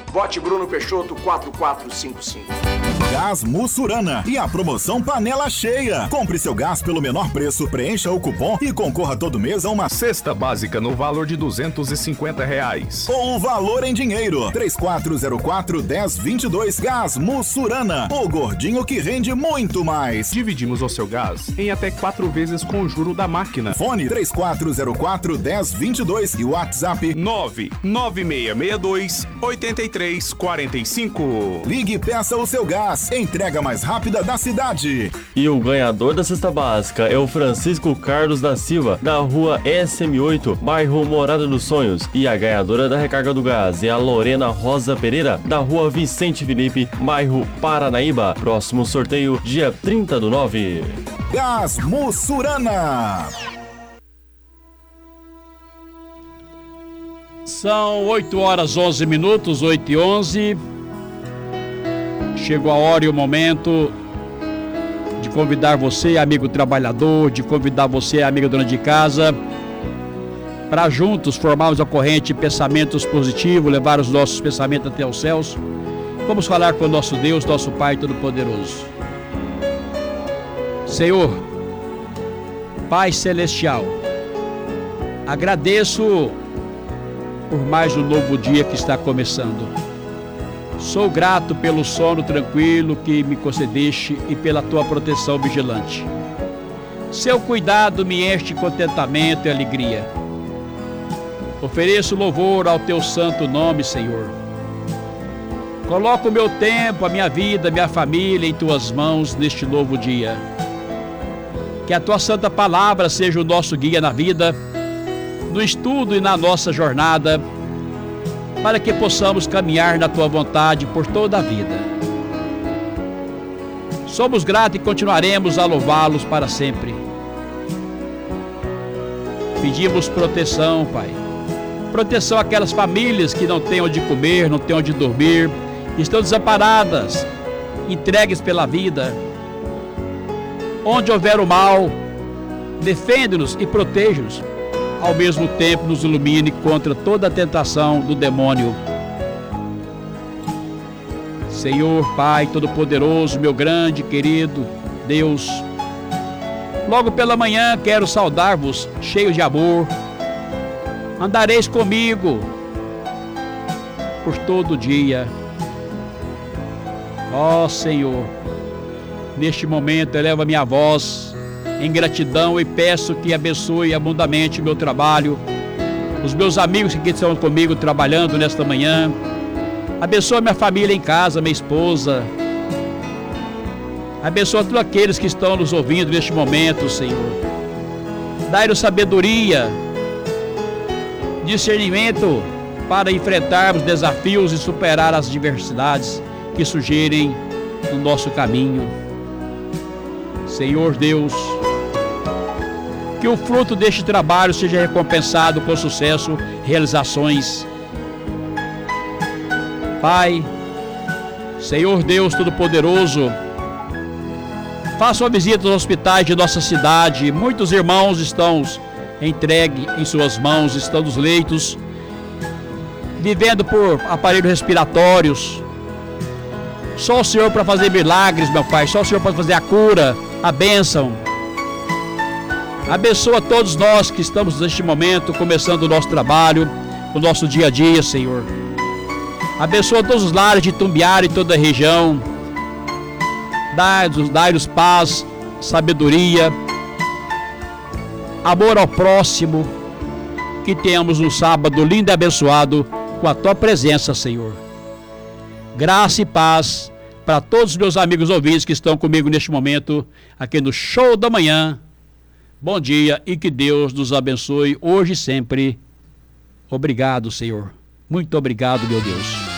Vote Bruno Peixoto 4455. Gás Mussurana e a promoção Panela Cheia. Compre seu gás pelo menor preço, preencha o cupom e concorra todo mês a uma cesta básica no valor de R$250. Ou o valor em dinheiro. 3404-1022. Gás Mussurana. O gordinho que rende muito mais. Dividimos o seu gás em até 4 vezes com o juro da máquina. Fone 3404-1022 e WhatsApp 99662-8345. Ligue e peça o seu gás. Entrega mais rápida da cidade. E o ganhador da cesta básica é o Francisco Carlos da Silva, da rua SM8, bairro Morada dos Sonhos. E a ganhadora da recarga do gás é a Lorena Rosa Pereira, da rua Vicente Felipe, bairro Paranaíba. Próximo sorteio, dia 30/9. Gás Mussurana. São 8h11, 8h11. Chegou a hora e o momento de convidar você, amigo trabalhador, de convidar você, amiga dona de casa, para juntos formarmos a corrente de pensamentos positivos, levar os nossos pensamentos até os céus. Vamos falar com o nosso Deus, nosso Pai Todo-Poderoso. Senhor, Pai Celestial, agradeço por mais um novo dia que está começando. Sou grato pelo sono tranquilo que me concedeste e pela tua proteção vigilante. Seu cuidado me enche de contentamento e alegria. Ofereço louvor ao teu santo nome, Senhor. Coloco o meu tempo, a minha vida, minha família em tuas mãos neste novo dia. Que a tua santa palavra seja o nosso guia na vida, no estudo e na nossa jornada, para que possamos caminhar na tua vontade por toda a vida. Somos gratos e continuaremos a louvá-los para sempre. Pedimos proteção, Pai. Proteção àquelas famílias que não têm onde comer, não têm onde dormir, estão desamparadas, entregues pela vida. Onde houver o mal, defende-nos e protege-nos. Ao mesmo tempo nos ilumine contra toda a tentação do demônio. Senhor, Pai Todo-Poderoso, meu grande, querido Deus, logo pela manhã quero saudar-vos, cheio de amor. Andareis comigo por todo o dia. Ó Senhor, neste momento elevo a minha voz em gratidão e peço que abençoe abundantemente o meu trabalho, os meus amigos que estão comigo trabalhando nesta manhã. Abençoa minha família em casa, minha esposa. Abençoa todos aqueles que estão nos ouvindo neste momento, Senhor. Dai-nos sabedoria, discernimento para enfrentarmos desafios e superar as adversidades que surgirem no nosso caminho. Senhor Deus, que o fruto deste trabalho seja recompensado com sucesso, realizações. Pai, Senhor Deus Todo-Poderoso, faça uma visita aos hospitais de nossa cidade. Muitos irmãos estão entregues em suas mãos, estão nos leitos, vivendo por aparelhos respiratórios. Só o Senhor para fazer milagres, meu Pai. Só o Senhor para fazer a cura, a bênção. Abençoa todos nós que estamos neste momento começando o nosso trabalho, o nosso dia a dia, Senhor. Abençoa todos os lares de Itumbiara e toda a região. Dai-nos paz, sabedoria, amor ao próximo. Que tenhamos um sábado lindo e abençoado com a tua presença, Senhor. Graça e paz para todos os meus amigos ouvintes que estão comigo neste momento, aqui no Show da Manhã. Bom dia e que Deus nos abençoe hoje e sempre. Obrigado, Senhor. Muito obrigado, meu Deus.